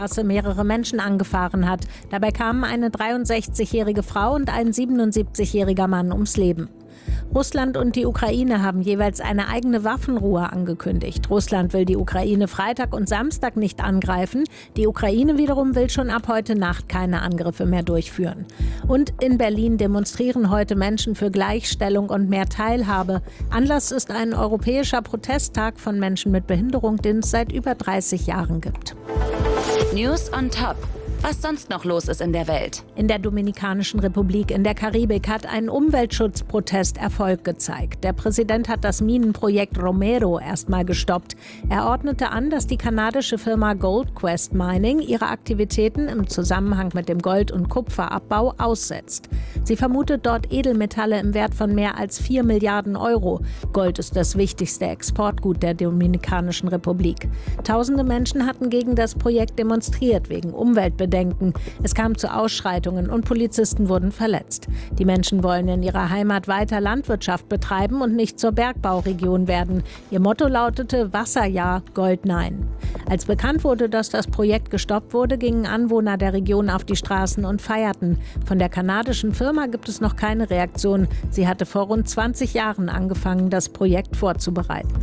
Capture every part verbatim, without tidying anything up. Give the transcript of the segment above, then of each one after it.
Straße mehrere Menschen angefahren hat. Dabei kamen eine dreiundsechzigjährige Frau und ein siebenundsiebzigjähriger Mann ums Leben. Russland und die Ukraine haben jeweils eine eigene Waffenruhe angekündigt. Russland will die Ukraine Freitag und Samstag nicht angreifen. Die Ukraine wiederum will schon ab heute Nacht keine Angriffe mehr durchführen. Und in Berlin demonstrieren heute Menschen für Gleichstellung und mehr Teilhabe. Anlass ist ein europäischer Protesttag von Menschen mit Behinderung, den es seit über dreißig Jahren gibt. News on Top. Was sonst noch los ist in der Welt. In der Dominikanischen Republik in der Karibik hat ein Umweltschutzprotest Erfolg gezeigt. Der Präsident hat das Minenprojekt Romero erstmal gestoppt. Er ordnete an, dass die kanadische Firma Gold Quest Mining ihre Aktivitäten im Zusammenhang mit dem Gold- und Kupferabbau aussetzt. Sie vermutet dort Edelmetalle im Wert von mehr als vier Milliarden Euro. Gold ist das wichtigste Exportgut der Dominikanischen Republik. Tausende Menschen hatten gegen das Projekt demonstriert, wegen Umweltbedenken. Es kam zu Ausschreitungen und Polizisten wurden verletzt. Die Menschen wollen in ihrer Heimat weiter Landwirtschaft betreiben und nicht zur Bergbauregion werden. Ihr Motto lautete Wasser ja, Gold nein. Als bekannt wurde, dass das Projekt gestoppt wurde, gingen Anwohner der Region auf die Straßen und feierten. Von der kanadischen Firma gibt es noch keine Reaktion. Sie hatte vor rund zwanzig Jahren angefangen, das Projekt vorzubereiten.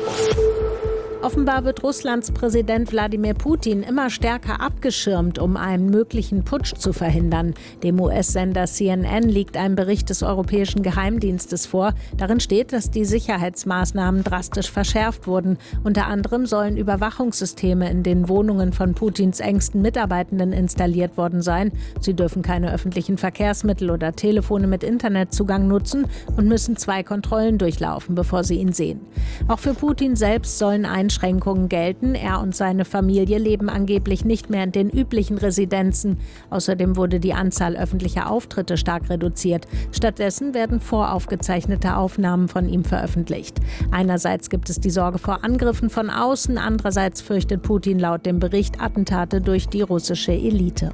Offenbar wird Russlands Präsident Wladimir Putin immer stärker abgeschirmt, um einen möglichen Putsch zu verhindern. Dem U S-Sender C N N liegt ein Bericht des Europäischen Geheimdienstes vor. Darin steht, dass die Sicherheitsmaßnahmen drastisch verschärft wurden. Unter anderem sollen Überwachungssysteme in den Wohnungen von Putins engsten Mitarbeitenden installiert worden sein. Sie dürfen keine öffentlichen Verkehrsmittel oder Telefone mit Internetzugang nutzen und müssen zwei Kontrollen durchlaufen, bevor sie ihn sehen. Auch für Putin selbst sollen ein Einschränkungen gelten. Er und seine Familie leben angeblich nicht mehr in den üblichen Residenzen. Außerdem wurde die Anzahl öffentlicher Auftritte stark reduziert. Stattdessen werden voraufgezeichnete Aufnahmen von ihm veröffentlicht. Einerseits gibt es die Sorge vor Angriffen von außen, andererseits fürchtet Putin laut dem Bericht Attentate durch die russische Elite.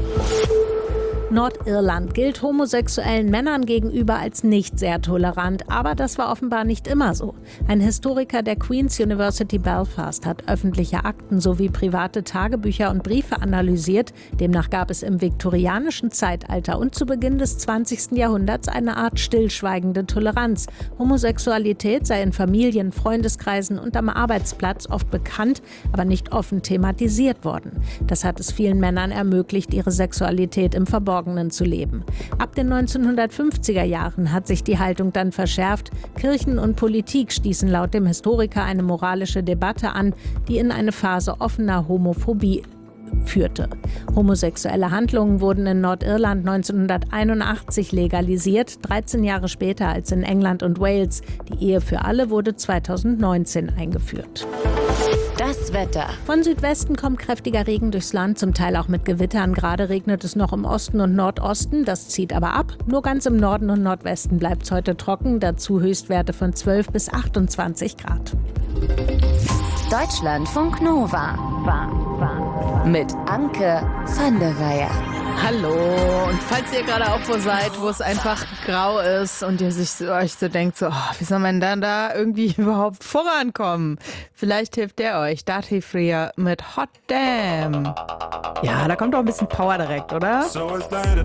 Nordirland gilt homosexuellen Männern gegenüber als nicht sehr tolerant, aber das war offenbar nicht immer so. Ein Historiker der Queen's University Belfast hat öffentliche Akten sowie private Tagebücher und Briefe analysiert. Demnach gab es im viktorianischen Zeitalter und zu Beginn des zwanzigsten Jahrhunderts eine Art stillschweigende Toleranz. Homosexualität sei in Familien, Freundeskreisen und am Arbeitsplatz oft bekannt, aber nicht offen thematisiert worden. Das hat es vielen Männern ermöglicht, ihre Sexualität im Verborgenen zu leben. Ab den neunzehnhundertfünfziger Jahren hat sich die Haltung dann verschärft. Kirchen und Politik stießen laut dem Historiker eine moralische Debatte an, die in eine Phase offener Homophobie führte. Homosexuelle Handlungen wurden in Nordirland neunzehnhunderteinundachtzig legalisiert, dreizehn Jahre später als in England und Wales. Die Ehe für alle wurde zweitausendneunzehn eingeführt. Das Wetter. Von Südwesten kommt kräftiger Regen durchs Land, zum Teil auch mit Gewittern. Gerade regnet es noch im Osten und Nordosten, das zieht aber ab. Nur ganz im Norden und Nordwesten bleibt es heute trocken, dazu Höchstwerte von zwölf bis achtundzwanzig Grad. Deutschlandfunk Nova. Mit Anke van der Weyer. Hallo, und falls ihr gerade auch wo seid, wo es einfach grau ist und ihr sich so, euch so denkt, so, oh, wie soll man dann da irgendwie überhaupt vorankommen? Vielleicht hilft der euch, Datifrier mit Hot Damn. Ja, da kommt doch ein bisschen Power direkt, oder? So it's